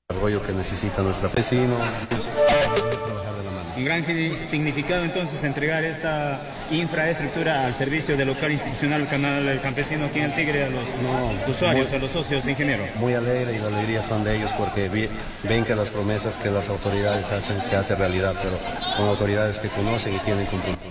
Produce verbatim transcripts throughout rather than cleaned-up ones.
desarrollo que necesita nuestra vecino. Un gran significado entonces entregar esta infraestructura al servicio del local institucional Canal Campesino aquí en el Tigre a los no, usuarios, muy, a los socios, ingeniero. Muy alegre, y la alegría son de ellos porque vi, ven que las promesas que las autoridades hacen se hacen realidad, pero con autoridades que conocen y tienen cumplimiento.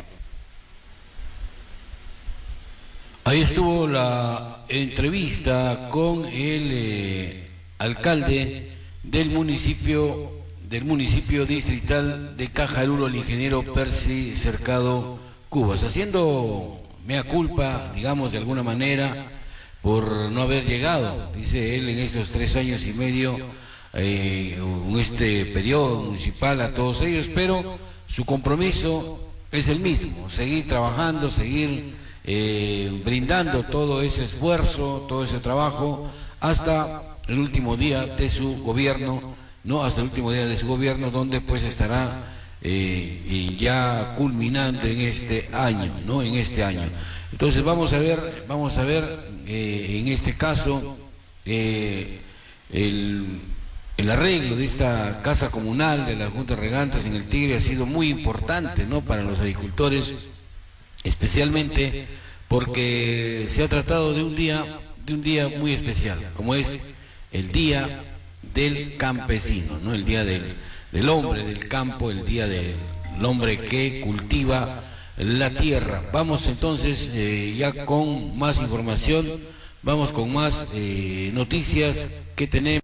Ahí estuvo la entrevista con el eh, alcalde del municipio del municipio distrital de Cajarulo, el ingeniero Percy Cercado Cubas, haciendo mea culpa, digamos de alguna manera, por no haber llegado, dice él, en estos tres años y medio, eh, en este periodo municipal a todos ellos, pero su compromiso es el mismo, seguir trabajando, seguir eh, brindando todo ese esfuerzo, todo ese trabajo, hasta el último día de su gobierno, no hasta el último día de su gobierno, donde pues estará eh, ya culminando en este año, ¿no? En este año. Entonces vamos a ver, vamos a ver eh, en este caso eh, el, el arreglo de esta casa comunal de la Junta de Regantes en el Tigre ha sido muy importante, ¿no? Para los agricultores, especialmente porque se ha tratado de un día, de un día muy especial, como es el día del campesino, ¿no? El día del, del hombre del campo, el día del hombre que cultiva la tierra. Vamos entonces eh, ya con más información, vamos con más eh, noticias que tenemos.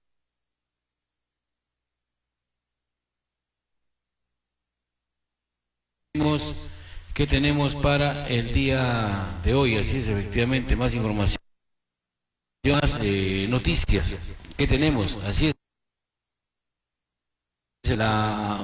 que tenemos para el día de hoy. Así es, efectivamente, más información, más eh, noticias que tenemos. Así es, la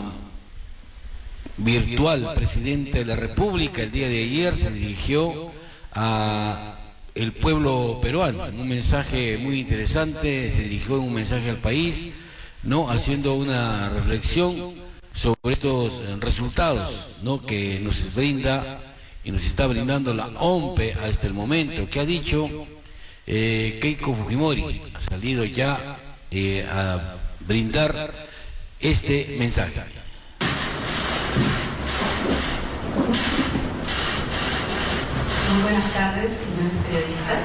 virtual presidenta de la República el día de ayer se dirigió a el pueblo peruano, un mensaje muy interesante, se dirigió un mensaje al país, no, haciendo una reflexión sobre estos resultados, ¿no? Que nos brinda y nos está brindando la O M P E hasta el momento, que ha dicho eh, Keiko Fujimori, ha salido ya eh, a brindar este mensaje. Muy buenas tardes, señores periodistas.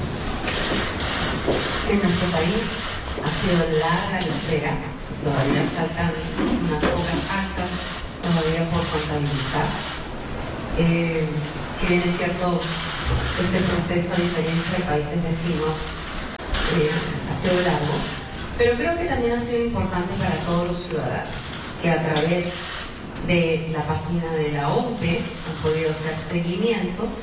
En nuestro país ha sido larga la espera. Todavía faltan unas pocas actas todavía por contabilizar. Eh, si bien es cierto, este proceso, a diferencia de países vecinos, eh, ha sido largo, pero creo que también ha sido importante para todos los ciudadanos, que a través de la página de la O M P E han podido hacer seguimiento